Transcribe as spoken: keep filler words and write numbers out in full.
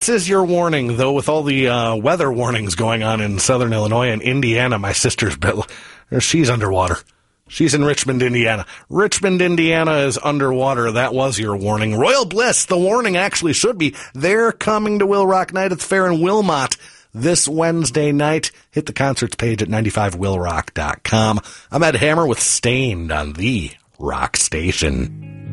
This is your warning, though, with all the uh, weather warnings going on in southern Illinois and Indiana. My sister's, she's underwater. She's in Richmond, Indiana. Richmond, Indiana is underwater. That was your warning. Royal Bliss, the warning actually should be, they're coming to Will Rock Night at the Fair in Wilmot this Wednesday night. Hit the concerts page at ninety-five will rock dot com. I'm Ed Hammer with Stained on the Rock Station.